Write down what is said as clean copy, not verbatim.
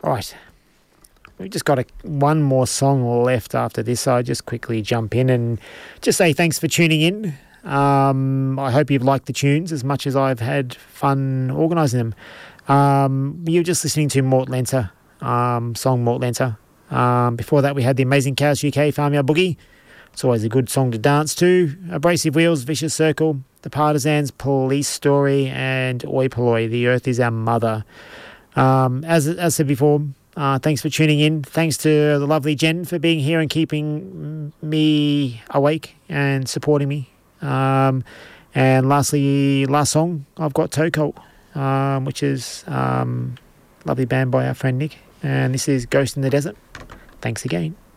Right. We've just got one more song left after this, so I'll just quickly jump in and just say thanks for tuning in. I hope you've liked the tunes as much as I've had fun organising them. You're just listening to Mort Lenter, song Mort Lenter. Before that, we had the Amazing Cows UK Farmyard Boogie. It's always a good song to dance to. Abrasive Wheels, Vicious Circle, The Partisans, Police Story, and Oi Polloi, The Earth is Our Mother. As I said before, thanks for tuning in. Thanks to the lovely Jen for being here and keeping me awake and supporting me. And lastly, last song, I've got Toe Cult, which is lovely band by our friend Nick. And this is Ghost in the Desert. Thanks again.